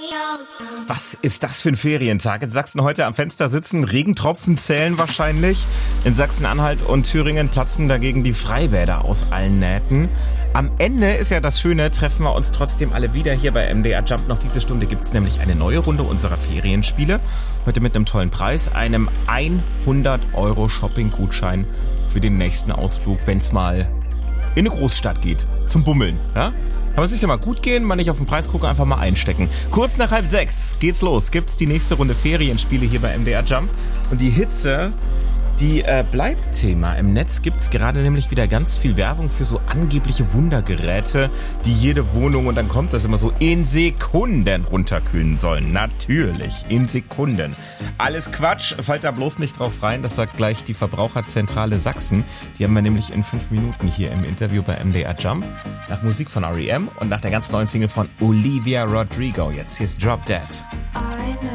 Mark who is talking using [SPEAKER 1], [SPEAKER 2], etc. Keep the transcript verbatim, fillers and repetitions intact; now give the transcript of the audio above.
[SPEAKER 1] Was ist das für ein Ferientag? In Sachsen heute am Fenster sitzen, Regentropfen zählen wahrscheinlich. In Sachsen-Anhalt und Thüringen platzen dagegen die Freibäder aus allen Nähten. Am Ende ist ja das Schöne, treffen wir uns trotzdem alle wieder hier bei M D R Jump. Noch diese Stunde gibt's nämlich eine neue Runde unserer Ferienspiele. Heute mit einem tollen Preis, einem hundert Euro Shopping-Gutschein für den nächsten Ausflug, wenn's mal in eine Großstadt geht, zum Bummeln, ja? Kann man sich ja mal gut gehen, mal nicht auf den Preis gucken, einfach mal einstecken. Kurz nach halb sechs geht's los, gibt's die nächste Runde Ferienspiele hier bei M D R Jump. Und die Hitze, die äh, bleibt Thema. Im Netz gibt's gerade nämlich wieder ganz viel Werbung für so angebliche Wundergeräte, die jede Wohnung, und dann kommt das immer so, in Sekunden runterkühlen sollen. Natürlich, in Sekunden. Alles Quatsch, fallt da bloß nicht drauf rein, das sagt gleich die Verbraucherzentrale Sachsen. Die haben wir nämlich in fünf Minuten hier im Interview bei M D R Jump. Nach Musik von R E M und nach der ganz neuen Single von Olivia Rodrigo. Jetzt hier ist Drop Dead.